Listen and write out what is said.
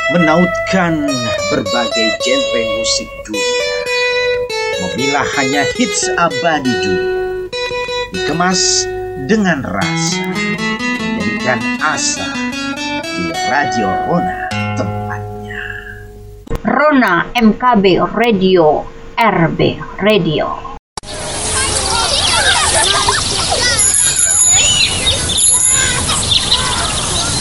menautkan berbagai genre musik dunia, memilah hanya hits abadi dunia, dikemas dengan rasa, menjadikan asa di Radio Rona tempatnya. Rona MKB Radio, RB Radio.